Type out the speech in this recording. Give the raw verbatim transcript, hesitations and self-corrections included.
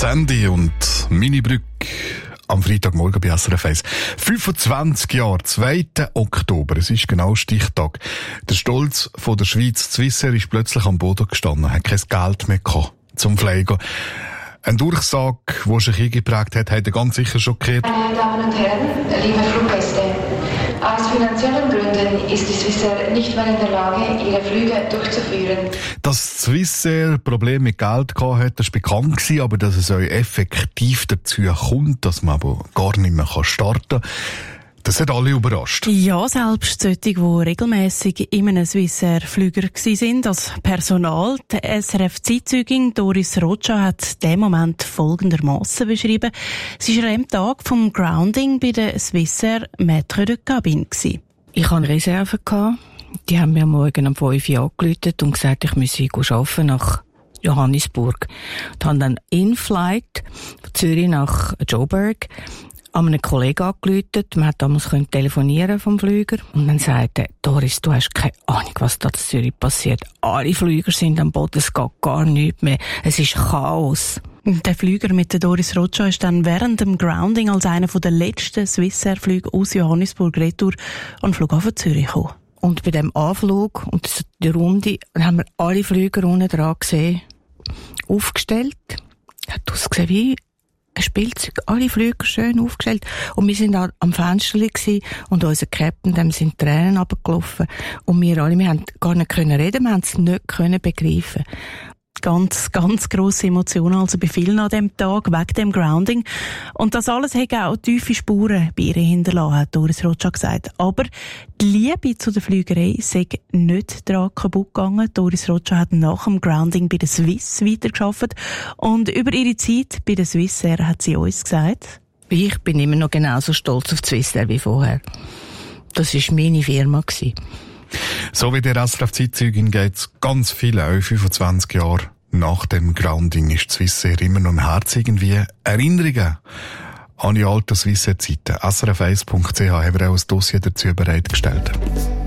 Sandy und Minibrück am Freitagmorgen bei S R F eins. fünfundzwanzig Jahre, zweiter Oktober, es ist genau Stichtag. Der Stolz von der Schweiz, Swissair, ist plötzlich am Boden gestanden, hat kein Geld mehr gehabt zum Fliegen. Ein Durchsage, der sich eingeprägt hat, hat er ganz sicher schon gehört. Meine Damen und Herren, liebe Fluggäste, aus finanziellen Gründen ist die Swissair nicht mehr in der Lage, ihre Flüge durchzuführen. Dass Swissair Probleme mit Geld gehabt hat, das war bekannt gewesen, aber dass es euch effektiv dazu kommt, dass man aber gar nicht mehr starten kann, das hat alle überrascht. Ja, selbst solche, die regelmässig in einem Swissair-Flüger waren, als Personal. Die S R F-Zeitzeugin Doris Rocha hat diesen Moment folgendermassen beschrieben. Sie war an dem Tag vom Grounding bei der Swissair Maître de Cabine. Ich hatte Reserven. Die haben mir morgen um fünf Uhr angerufen und gesagt, ich müsse arbeiten nach Johannesburg. Ich habe dann in-flight von Zürich nach Joburg an einen Kollegen angerufen. Man hat damals telefonieren vom Flüger. Und dann sagte er, Doris, du hast keine Ahnung, was da in Zürich passiert. Alle Flüger sind am Boden, es geht gar nichts mehr. Es ist Chaos. Der Flüger mit der Doris Rocha ist dann während dem Grounding als einer der letzten Swissair-Flüge aus Johannesburg retour an den Flughafen Zürich gekommen. Und bei dem Anflug und der Runde haben wir alle Flüger unten dran gesehen, aufgestellt. Hat ausgesehen wie ein Spielzeug, alle Flüger schön aufgestellt. Und wir sind am Fenster und unser Captain, dem sind Tränen runtergelaufen. Und wir alle, wir haben gar nicht können reden, wir haben es nicht können begreifen. Ganz, ganz grosse Emotionen, also bei vielen an dem Tag, wegen dem Grounding. Und das alles hat auch tiefe Spuren bei ihr hinterlassen, hat Doris Rocha gesagt. Aber die Liebe zu der Flügerei sei nicht daran kaputt gegangen. Doris Rocha hat nach dem Grounding bei der Swiss weitergearbeitet. Und über ihre Zeit bei der Swissair hat sie uns gesagt: Ich bin immer noch genauso stolz auf die Swissair wie vorher. Das war meine Firma. So wie der S R F-Zeitzeugin geht es ganz viele, auch fünfundzwanzig Jahre nach dem Grounding ist die Swissair immer noch im Herzen irgendwie. Erinnerungen an die alten Swissair-Zeiten. S R F eins punkt c h haben wir auch ein Dossier dazu bereitgestellt.